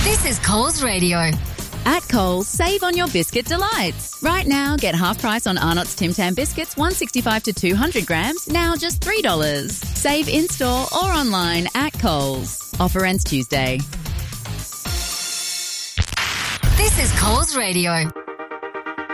This is Coles Radio. At Coles, save on your biscuit delights. Right now, get half price on Arnott's Tim Tam biscuits, 165 to 200 grams, now just $3. Save in-store or online at Coles. Offer ends Tuesday. This is Coles Radio.